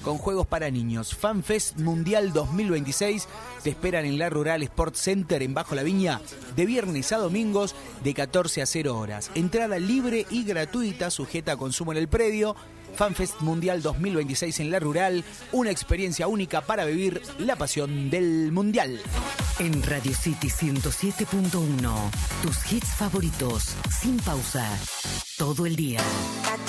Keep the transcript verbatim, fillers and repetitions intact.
con juegos para niños. FanFest Mundial dos mil veintiséis te esperan en la Rural Sports Center en Bajo la Viña de viernes a domingos de catorce a cero horas. Entrada libre y gratuita, sujeta a consumo en el predio. FanFest Mundial dos mil veintiséis en la Rural, una experiencia única para vivir la pasión del Mundial. En Radio City ciento siete punto uno, tus hits favoritos, sin pausa, todo el día.